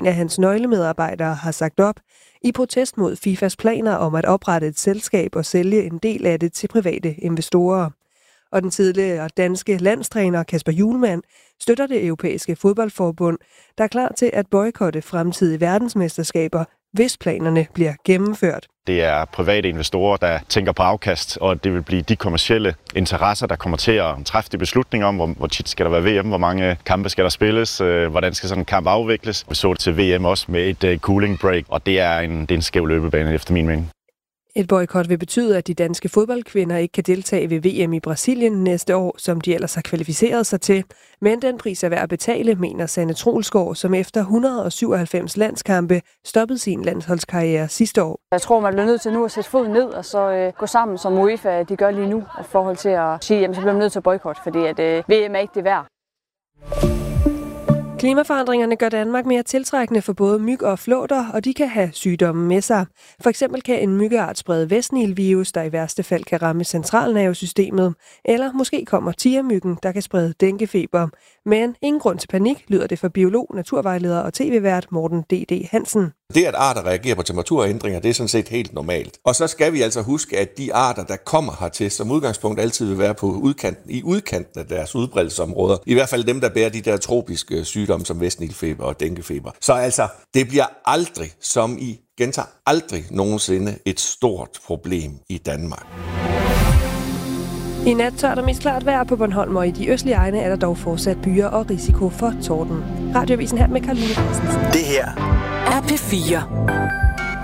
en af hans nøglemedarbejdere har sagt op i protest mod FIFAs planer om at oprette et selskab og sælge en del af det til private investorer. Og den tidligere danske landstræner Kasper Hjulmand støtter det europæiske fodboldforbund, der er klar til at boykotte fremtidige verdensmesterskaber, hvis planerne bliver gennemført. Det er private investorer, der tænker på afkast, og det vil blive de kommercielle interesser, der kommer til at træffe de beslutninger om, hvor tit skal der være VM, hvor mange kampe skal der spilles, hvordan skal sådan en kamp afvikles. Vi så det til VM også med et cooling break, og det er en skæv løbebane efter min mening. Et boykot vil betyde, at de danske fodboldkvinder ikke kan deltage ved VM i Brasilien næste år, som de ellers har kvalificeret sig til. Men den pris er værd at betale, mener Sanne Troelsgaard, som efter 197 landskampe stoppede sin landsholdskarriere sidste år. Jeg tror, man bliver nødt til nu at sætte foden ned og så gå sammen, som UEFA de gør lige nu, i forhold til at sige, at så bliver man nødt til at boykotte, fordi at VM er ikke det værd. Klimaforandringerne gør Danmark mere tiltrækkende for både myg og flåter, og de kan have sygdomme med sig. For eksempel kan en myggeart sprede Vestnilvirus, der i værste fald kan ramme centralnervesystemet, eller måske kommer tigermyggen, der kan sprede denguefeber. Men ingen grund til panik, lyder det for biolog, naturvejleder og tv-vært Morten D.D. Hansen. Det, at arter reagerer på temperaturændringer, det er sådan set helt normalt. Og så skal vi altså huske, at de arter, der kommer hertil, som udgangspunkt altid vil være på udkanten af deres udbredelsesområder. I hvert fald dem, der bærer de der tropiske sygdomme som vestnilfeber og denguefeber. Så altså, det bliver aldrig, som I gentager aldrig nogensinde, et stort problem i Danmark. I nat tørt og mest klart vejr på Bornholm, og i de østlige egne er der dog fortsat byer og risiko for torden. Radioavisen her med Caroline Christensen. Det her er P4.